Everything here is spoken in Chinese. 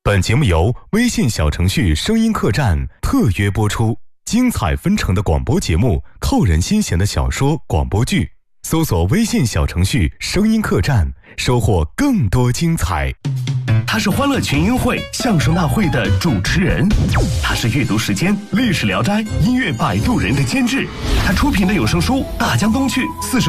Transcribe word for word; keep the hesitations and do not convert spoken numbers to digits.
本节目由微信小程序声音客栈特约播出，精彩纷呈的广播节目，扣人心弦的小说、广播剧，搜索微信小程序声音客栈，收获更多精彩。 他是欢乐群英会相声大会的主持人，他是阅读时间历史聊斋音乐摆渡人的监制，他出品的有声书《大江东去》四十